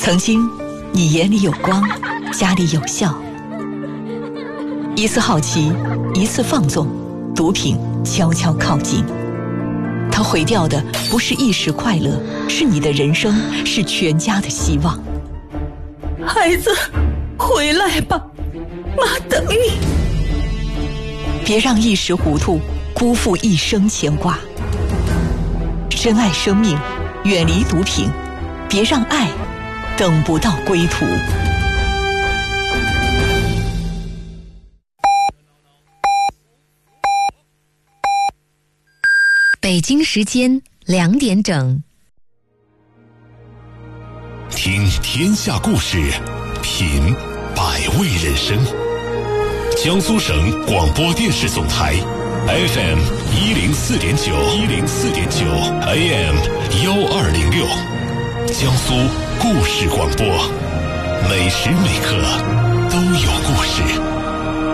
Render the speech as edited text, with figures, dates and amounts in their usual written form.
曾经，你眼里有光，家里有笑。一次好奇，一次放纵，毒品悄悄靠近。它毁掉的不是一时快乐，是你的人生，是全家的希望。 孩子，回来吧，妈等你。 别让一时糊涂辜负一生牵挂。珍爱生命，远离毒品，别让爱等不到归途。 北京时间2点整。 听天下故事，品百味人生。江苏省广播电视总台 FM 104.9 AM 1206，江苏故事广播，每时每刻